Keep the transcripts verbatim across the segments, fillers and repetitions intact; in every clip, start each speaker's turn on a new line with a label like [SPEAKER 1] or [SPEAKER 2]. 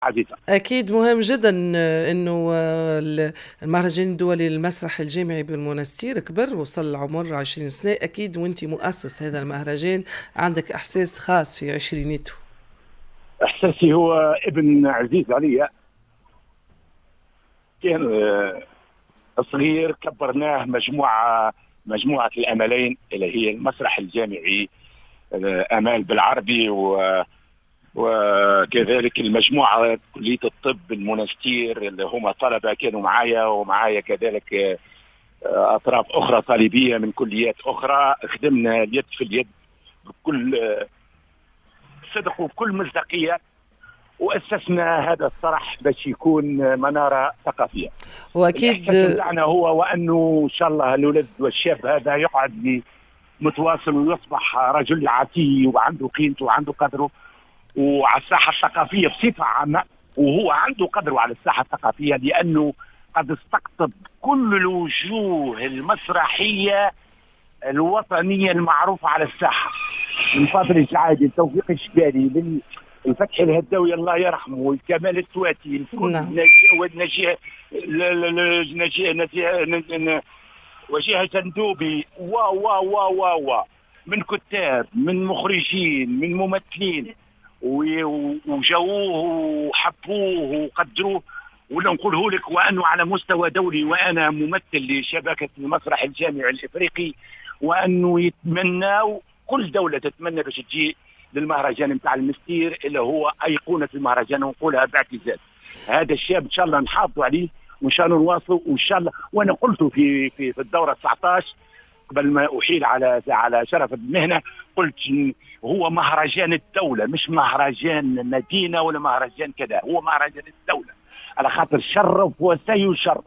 [SPEAKER 1] عزيزة.
[SPEAKER 2] أكيد مهم جدا آه، أنه آه، ال- المهرجان الدولي للمسرح الجامعي بالمنستير كبر وصل عمر عشرين سنة. أكيد وأنت مؤسس هذا المهرجان عندك إحساس خاص في عشرينيته.
[SPEAKER 1] إحساسي هو ابن عزيز علي، كان آه، صغير كبرناه مجموعة مجموعة الأملين اللي هي المسرح الجامعي، آه، أمال بالعربي، و وكذلك المجموعة كلية الطب المنستير اللي هم طلبة كانوا معايا، ومعايا كذلك آه، أطراف أخرى طالبية من كليات أخرى. خدمنا اليد في اليد بكل آه، صدق وبكل مصداقية، وأسسنا هذا الصرح باش يكون منارة ثقافية.
[SPEAKER 2] وأكيد
[SPEAKER 1] الإحساس
[SPEAKER 2] آه،
[SPEAKER 1] متاعنا هو وأنه إن شاء الله الولد والشاب هذا يقعد متواصل ويصبح رجل عتي وعنده قيمته وعنده قدره، وعلى الساحة الثقافية بصفة عامة. وهو عنده قدره على الساحة الثقافية لأنه قد استقطب كل الوجوه المسرحية الوطنية المعروفة على الساحة، من فضل السعادة توفيق الشبالي، الفتح الهداوي الله يرحمه، والكمال التواتي، الكل
[SPEAKER 2] نعم.
[SPEAKER 1] والنجيه نجيه وجيه جندوبي و و و و و من كتاب، من مخرجين، من ممثلين، وجووه وحبوه وقدروه. ولا نقوله لك وانه على مستوى دولي، وانا ممثل لشبكه المسرح الجامعي الافريقي، وانه يتمناوا كل دوله تتمنى باش تجي للمهرجان نتاع المستير اللي هو ايقونه المهرجان، ونقولها باعتزاز. هذا الشاب ان شاء الله نحافظوا عليه، وان شاء الله نواصلوا، وان شاء الله. وانا قلت في في في الدوره تسعة عشر قبل ما احيل على على شرف المهنه، قلت هو مهرجان الدوله، مش مهرجان مدينه ولا مهرجان كذا، هو مهرجان الدوله، على خاطر شرف وسيشرف.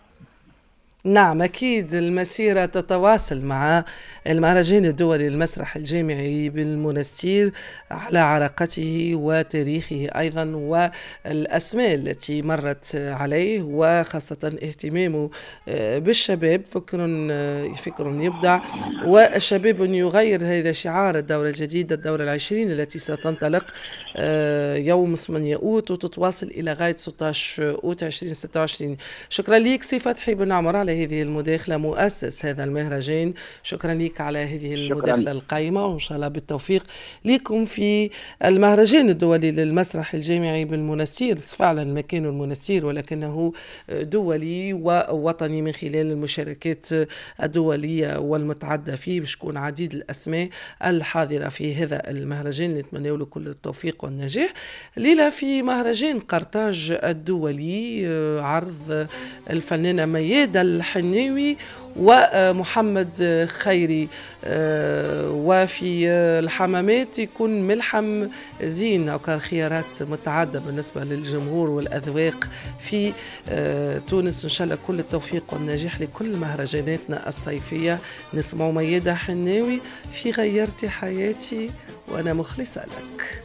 [SPEAKER 2] نعم أكيد المسيرة تتواصل مع المهرجان الدولي للمسرح الجامعي بالمنستير على علاقته وتاريخه أيضا والأسماء التي مرت عليه، وخاصة اهتمامه آه، بالشباب. فكر آه، فكر يبدع، والشباب يغير. هذا شعار الدورة الجديدة، الدورة العشرين التي ستنطلق آه، يوم ثمانية أوت وتتواصل إلى غاية ستة عشر أوت ألفين وستة وعشرين. شكرا لك سي فتحي بن عمر على هذه المداخلة، مؤسس هذا المهرجان. شكرا لك على هذه
[SPEAKER 1] شكرا.
[SPEAKER 2] المداخلة القائمة، وإن شاء الله بالتوفيق لكم في المهرجان الدولي للمسرح الجامعي بالمنستير. فعلا مكان المنستير ولكنه دولي ووطني من خلال المشاركات الدولية والمتعدة فيه، باش تكون عديد الأسماء الحاضرة في هذا المهرجان. نتمنى له كل التوفيق والنجاح. ليلة في مهرجان قرطاج الدولي، عرض الفنانة ميادة الحناوي ومحمد خيري، وفي الحمامات يكون ملحم زين، أو كان خيارات متعددة بالنسبة للجمهور والأذواق في تونس. إن شاء الله كل التوفيق والنجاح لكل مهرجاناتنا الصيفية. نسمع ميادة حناوي في غيرتي حياتي وأنا مخلصة لك.